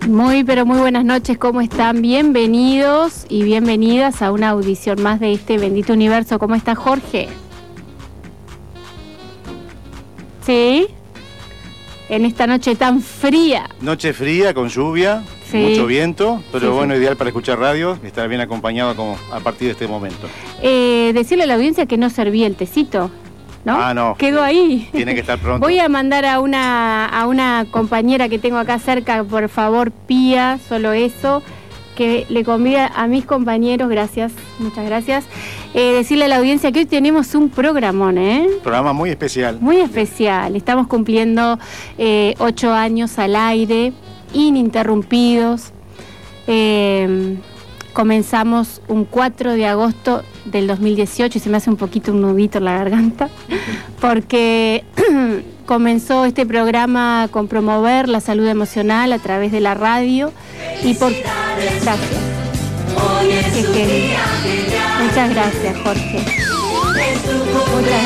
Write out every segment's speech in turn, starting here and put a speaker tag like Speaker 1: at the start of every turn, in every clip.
Speaker 1: Muy, pero muy buenas noches, ¿cómo están? Bienvenidos y bienvenidas a una audición más de este bendito universo. ¿Cómo está Jorge? ¿Sí? En esta noche tan fría.
Speaker 2: Noche fría, con lluvia, sí. Mucho viento, pero sí, bueno, sí. Ideal para escuchar radio, estar bien acompañado como a partir de este momento.
Speaker 1: Decirle a la audiencia que no serví el tecito, ¿no?
Speaker 2: Ah, no.
Speaker 1: Quedó ahí.
Speaker 2: Tiene que estar pronto.
Speaker 1: Voy a mandar a una compañera que tengo acá cerca, por favor, Pía, solo eso, que le convida a mis compañeros, gracias, muchas gracias, decirle a la audiencia que hoy tenemos un programón,
Speaker 2: Programa muy especial.
Speaker 1: Muy especial, estamos cumpliendo 8 años al aire, ininterrumpidos. Comenzamos un 4 de agosto del 2018 y se me hace un poquito un nudito en la garganta, porque comenzó este programa con promover la salud emocional a través de la radio y por... Gracias. Muchas gracias, Jorge. Muchas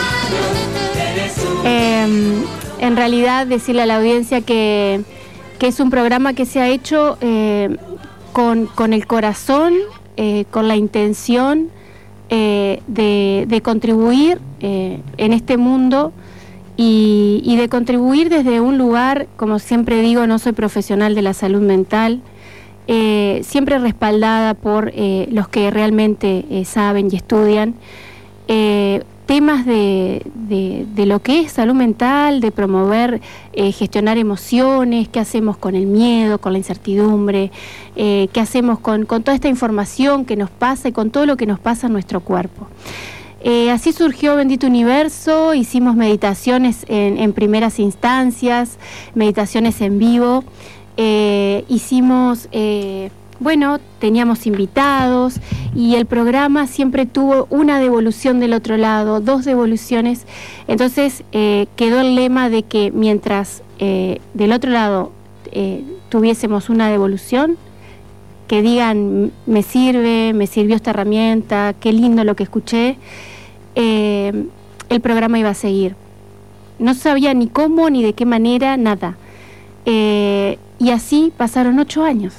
Speaker 1: gracias. En realidad, decirle a la audiencia que es un programa que se ha hecho con el corazón, con la intención de contribuir en este mundo y de contribuir desde un lugar, como siempre digo, no soy profesional de la salud mental, siempre respaldada por los que realmente saben y estudian temas de lo que es salud mental, de promover, gestionar emociones, qué hacemos con el miedo, con la incertidumbre, qué hacemos con toda esta información que nos pasa y con todo lo que nos pasa en nuestro cuerpo. Así surgió Bendito Universo, hicimos meditaciones en primeras instancias, meditaciones en vivo, hicimos... teníamos invitados y el programa siempre tuvo una devolución del otro lado, 2 devoluciones. Entonces quedó el lema de que mientras del otro lado tuviésemos una devolución, que digan, me sirvió esta herramienta, qué lindo lo que escuché, el programa iba a seguir. No sabía ni cómo, ni de qué manera, nada. Y así pasaron 8 años.